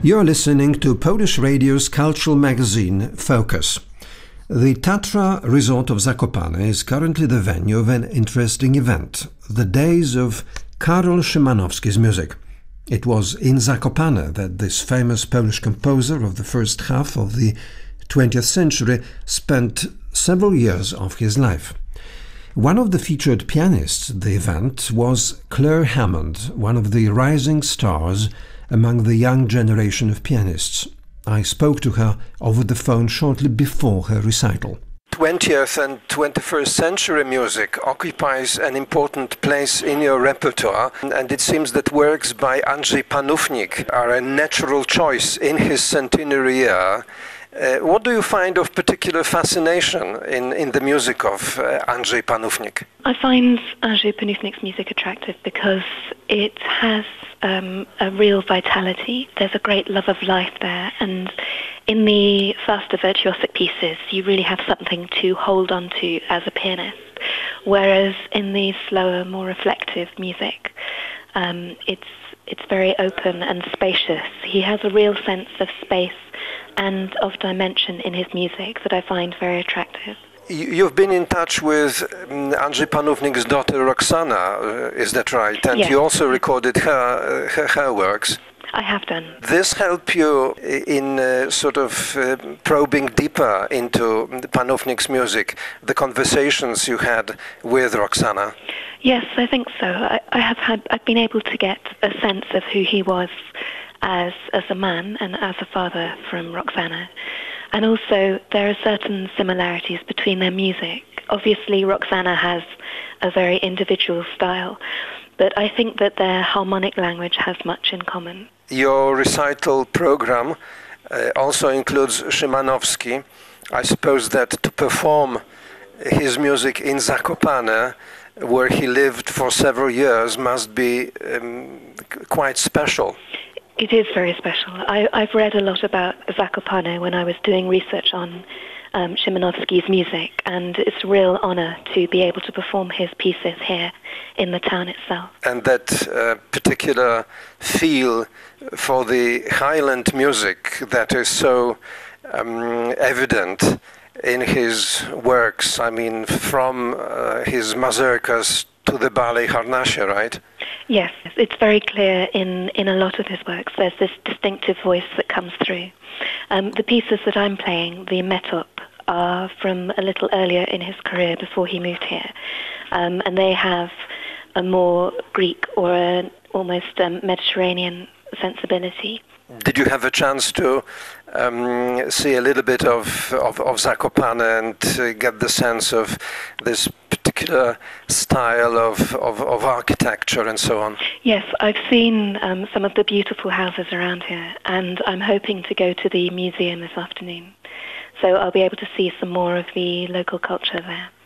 You're listening to Polish Radio's cultural magazine, Focus. The Tatra resort of Zakopane is currently the venue of an interesting event, the Days of Karol Szymanowski's music. It was in Zakopane that this famous Polish composer of the first half of the 20th century spent several years of his life. One of the featured pianists at the event was Claire Hammond, one of the rising stars among the young generation of pianists. I spoke to her over the phone shortly before her recital. 20th and 21st century music occupies an important place in your repertoire, and it seems that works by Andrzej Panównik are a natural choice in his centenary year. What do you find of particular fascination in the music of Andrzej Panównik? I find Andrzej Panównik's music attractive because it has a real vitality. There's a great love of life there, and in the faster virtuosic pieces you really have something to hold on to as a pianist, whereas in the slower, more reflective music it's very open and spacious. He has a real sense of space and of dimension in his music that I find very attractive. You've been in touch with Andrzej Panównik's daughter Roxana, is that right? And yes. You also recorded her works. I have done. This helped you in probing deeper into Panównik's music, the conversations you had with Roxana? Yes, I think so. I've been able to get a sense of who he was as a man and as a father from Roxana. And also there are certain similarities between their music. Obviously Roxana has a very individual style, but I think that their harmonic language has much in common. Your recital program also includes Szymanowski. I suppose that to perform his music in Zakopane, where he lived for several years, must be quite special. It is very special. I've read a lot about Zakopane when I was doing research on Szymanowski's music, and it's a real honor to be able to perform his pieces here in the town itself. And that particular feel for the Highland music that is so evident in his works, I mean, from his mazurkas to the ballet Harnasie, right? Yes, it's very clear in a lot of his works. There's this distinctive voice that comes through. The pieces that I'm playing, the Metop, are from a little earlier in his career before he moved here. And they have a more Greek or an almost Mediterranean sensibility. Did you have a chance to see a little bit of Zakopane and get the sense of this particular style of architecture and so on? Yes, I've seen some of the beautiful houses around here, and I'm hoping to go to the museum this afternoon. So I'll be able to see some more of the local culture there.